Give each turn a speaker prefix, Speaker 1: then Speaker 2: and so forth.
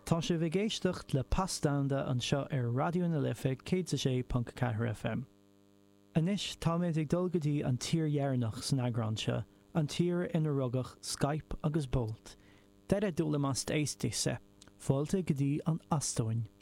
Speaker 1: Tá sé bhí géisteacht le pasdáanda an seo ar Radio na Lifa 106.4 FM. Anis tá méid ag dul go dtí an tír-dhearnach san agránse, an tír ina rugach Skype agus Bolt. Deire dúla mast éistise, fáilte go dtí an astóin.